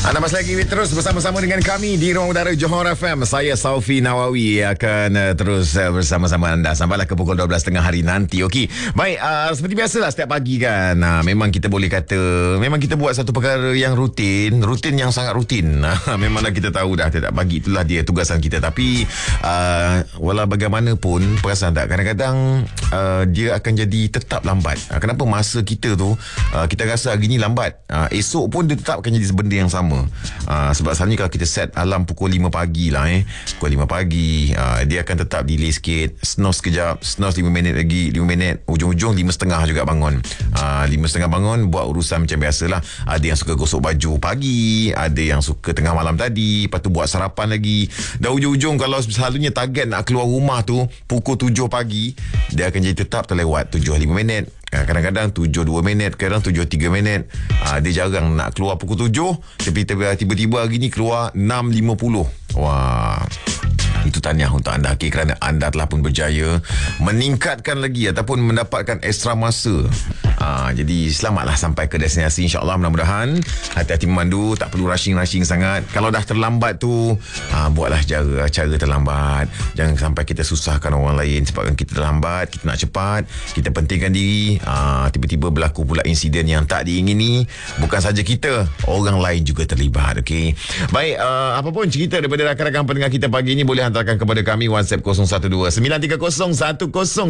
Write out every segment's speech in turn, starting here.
Anda masih lagi terus bersama-sama dengan kami di Ruang Udara Johor FM. Saya Saufi Nawawi akan terus bersama-sama anda sampailah ke pukul 12.30 hari nanti. Okey. Baik, seperti biasalah setiap pagi kan. Memang kita boleh kata memang kita buat satu perkara yang rutin yang sangat rutin. Memanglah kita tahu dah setiap pagi itulah dia tugasan kita, tapi walau bagaimanapun perasan tak kadang-kadang dia akan jadi tetap lambat. Kenapa masa kita tu kita rasa hari ni lambat, esok pun dia tetap akan jadi benda yang sama. Sebab selalunya kalau kita set alarm pukul 5 pagi lah pukul 5 pagi, dia akan tetap delay sikit, snooze sekejap, snooze 5 minit lagi, 5 minit, ujung-ujung 5.30 juga bangun. 5.30 bangun, buat urusan macam biasalah. Ada yang suka gosok baju pagi, ada yang suka tengah malam tadi, lepas tu buat sarapan lagi. Dah ujung-ujung kalau selalunya target nak keluar rumah tu pukul 7 pagi, dia akan jadi tetap terlewat 7.5 minit. Kadang-kadang 7.2 minit, kadang 7.3 minit. Dia jarang nak keluar pukul 7, tapi tiba-tiba hari ni keluar 6.50. Wah, itu tahniah untuk anda, kerana anda telah pun berjaya meningkatkan lagi ataupun mendapatkan ekstra masa. Jadi selamatlah sampai ke destinasi, insyaAllah. Mudah-mudahan hati-hati memandu, tak perlu rushing sangat. Kalau dah terlambat tu, buatlah cara terlambat. Jangan sampai kita susahkan orang lain sebabkan kita terlambat, kita nak cepat, kita pentingkan diri. Tiba-tiba berlaku pula insiden yang tak diingini. Bukan saja kita, orang lain juga terlibat. Okey. Baik, apapun cerita daripada rakan-rakan pendengar kita pagi ini, boleh hantarkan kepada kami WhatsApp 012-930-1019.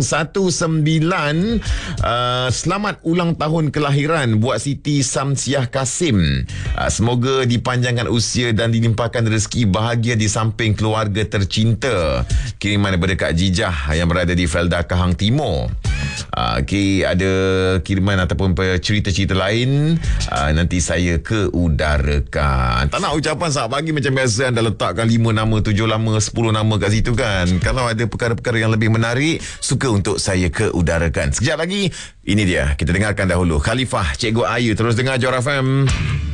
Selamat ulang tahun kelahiran buat Siti Samsiah Kasim. Semoga dipanjangkan usia dan dilimpahkan rezeki bahagia di samping keluarga tercinta. Kiriman daripada Kak Jijah yang berada di Felda, Kahang Timur. Okey, ada kiriman ataupun cerita-cerita lain, nanti saya keudarakan. Tak nak ucapan saat pagi macam biasa anda letakkan 5 nama, 7 nama, 10 nama kat situ kan. Kalau ada perkara-perkara yang lebih menarik, suka untuk saya keudarakan. Sekejap lagi, ini dia, kita dengarkan dahulu Khalifah, Cikgu Ayu. Terus dengar Johor FM.